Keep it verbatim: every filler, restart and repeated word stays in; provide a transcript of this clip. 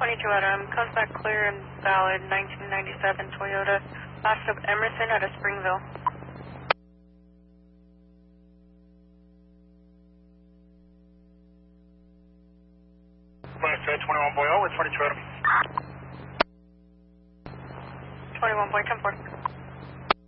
twenty-two Adam, comes back clear and valid, nineteen ninety-seven Toyota. Last stop Emerson out of Springville. twenty-one Boy, oh, with twenty-two Adam. twenty-one Boy, ten four.